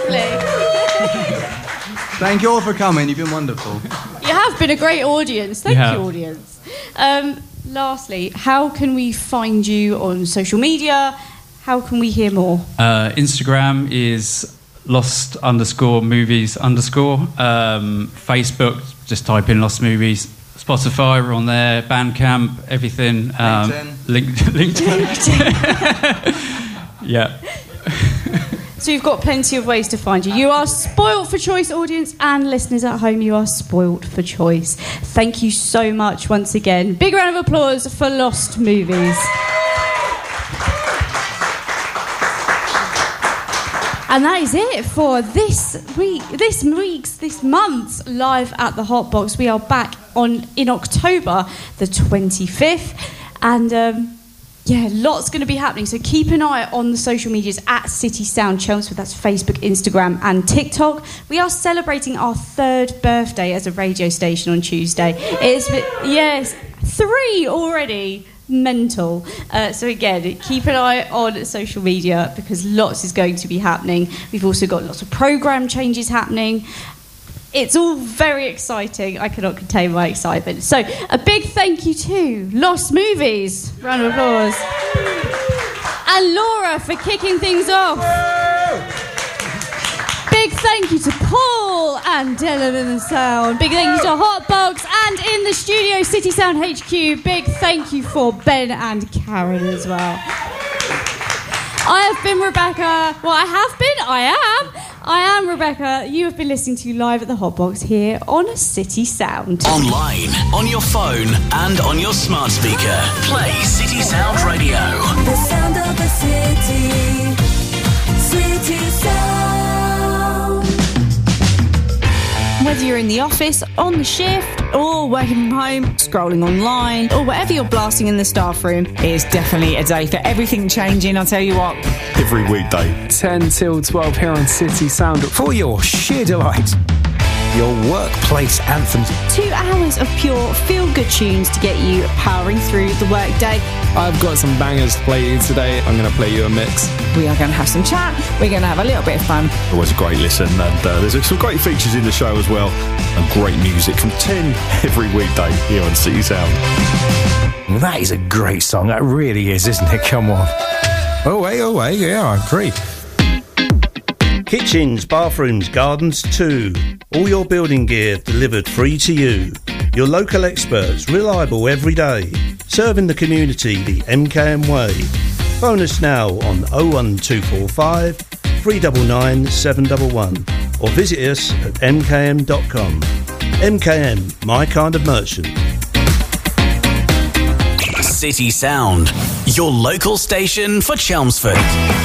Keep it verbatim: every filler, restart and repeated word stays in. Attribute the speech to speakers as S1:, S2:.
S1: Lovely.
S2: Thank you all for coming. You've been wonderful.
S1: You have been a great audience. Thank you, audience. Um, lastly, how can we find you on social media? How can we hear more?
S3: Uh, Instagram is lost underscore movies underscore. Um, Facebook, just type in Lost Movies. Spotify, we're on there. Bandcamp, everything. Um,
S2: LinkedIn.
S3: Link, LinkedIn. Yeah.
S1: So you've got plenty of ways to find you. You are spoilt for choice, audience, and listeners at home, you are spoilt for choice. Thank you so much once again. Big round of applause for Lost Movies. And that is it for this week, this week's, this month's Live at the Hot Box. We are back on in October the twenty-fifth, and um, yeah, lots going to be happening. So keep an eye on the social medias at City Sound Chelmsford. That's Facebook, Instagram, and TikTok. We are celebrating our third birthday as a radio station on Tuesday. It's yes, three already. Mental. Uh, so again, keep an eye on social media because lots is going to be happening. We've also got lots of programme changes happening. It's all very exciting. I cannot contain my excitement. So a big thank you to Lost Movies. Round of applause. And Laura for kicking things off. Big thank you to Paul and Dylan in the sound. Big thank you to Hotbox and in the studio, City Sound H Q. Big thank you for Ben and Karen as well. I have been Rebecca. Well, I have been. I am. I am Rebecca. You have been listening to Live at the Hotbox here on City Sound.
S4: Online, on your phone, and on your smart speaker. Play City Sound Radio.
S5: The sound of the city. City Sound.
S6: Whether you're in the office, on the shift, or working from home, scrolling online, or whatever you're blasting in the staff room, it's definitely a day for everything changing, I'll tell you what.
S7: Every weekday,
S8: ten till twelve here on City Sound. For your sheer delight. Your workplace anthems.
S6: Two hours of pure feel-good tunes to get you powering through the workday.
S8: I've got some bangers to play you today. I'm going to play you a mix.
S6: We are going to have some chat. We're going to have a little bit of fun.
S7: Always a great listen, and uh, there's some great features in the show as well, and great music from ten every weekday here on City Sound.
S8: That is a great song. That really is, isn't it? Come on. Oh, wait, oh, wait. Yeah, I agree.
S9: Kitchens, bathrooms, gardens too. All your building gear delivered free to you. Your local experts, reliable every day. Serving the community the M K M way. Phone us now on oh one two four five, three nine nine, seven one one or visit us at m k m dot com. M K M, my kind of merchant.
S4: City Sound, your local station for Chelmsford.